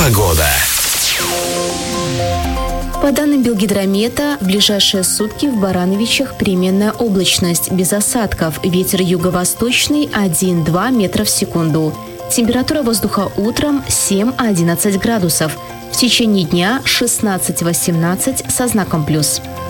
Погода. По данным Белгидромета, в ближайшие сутки в Барановичах переменная облачность, без осадков, ветер юго-восточный 1-2 метра в секунду. Температура воздуха утром 7-11 градусов. В течение дня 16-18 со знаком плюс.